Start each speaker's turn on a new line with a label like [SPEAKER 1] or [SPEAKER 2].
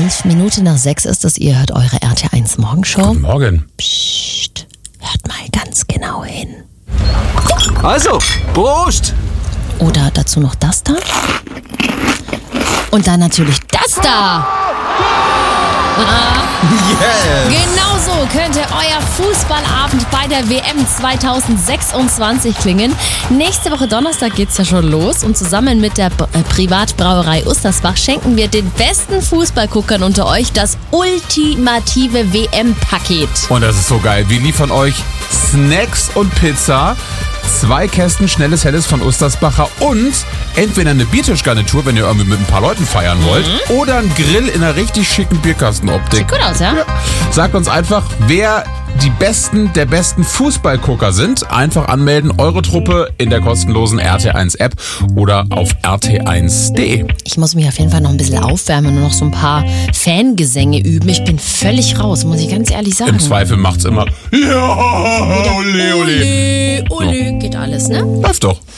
[SPEAKER 1] 5 Minuten nach 6 ist es. Ihr hört eure RT1 Morgenshow.
[SPEAKER 2] Guten Morgen.
[SPEAKER 1] Psst, hört mal ganz genau hin.
[SPEAKER 3] Also, Prost!
[SPEAKER 1] Oder dazu noch das da. Und dann natürlich das da.
[SPEAKER 2] Yes.
[SPEAKER 1] Genau so könnte euer Fußballabend bei der WM 2026 klingen. Nächste Woche Donnerstag geht's ja schon los und zusammen mit der Privatbrauerei Ustersbach schenken wir den besten Fußballguckern unter euch das ultimative WM-Paket.
[SPEAKER 2] Und das ist so geil. Wir liefern euch Snacks und Pizza, 2 Kästen schnelles Helles von Ustersbacher und entweder eine Biertischgarnitur, wenn ihr irgendwie mit ein paar Leuten feiern wollt, oder ein Grill in einer richtig schicken Bierkastenoptik.
[SPEAKER 1] Sieht gut aus, ja?
[SPEAKER 2] Sagt uns einfach, wer die Besten der besten Fußballgucker sind. Einfach anmelden, eure Truppe in der kostenlosen RT1-App oder auf rt1.de.
[SPEAKER 1] Ich muss mich auf jeden Fall noch ein bisschen aufwärmen und noch so ein paar Fangesänge üben. Ich bin völlig raus, muss ich ganz ehrlich sagen.
[SPEAKER 2] Im Zweifel macht's immer ja, ole, ole.
[SPEAKER 1] Ole, geht alles, ne?
[SPEAKER 2] Läuft doch.